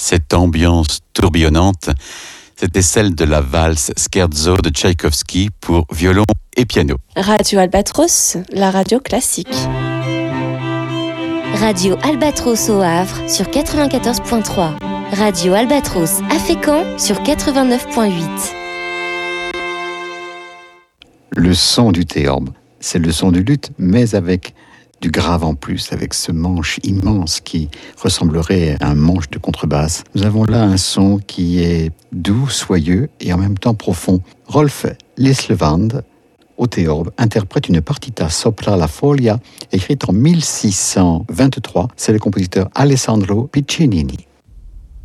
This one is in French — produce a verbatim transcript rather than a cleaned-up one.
cette ambiance tourbillonnante, c'était celle de la valse Scherzo de Tchaïkovski pour violon et piano. Radio Albatros, la radio classique. Radio Albatros au Havre sur quatre-vingt-quatorze virgule trois. Radio Albatros à Fécamp sur quatre-vingt-neuf virgule huit. Le son du théorbe, c'est le son du luth, mais avec du grave en plus, avec ce manche immense qui ressemblerait à un manche de contrebasse. Nous avons là un son qui est doux, soyeux et en même temps profond. Rolf Lislevand, au théorbe, interprète une partita sopra la foglia écrite en mille six cent vingt-trois. C'est le compositeur Alessandro Piccinini.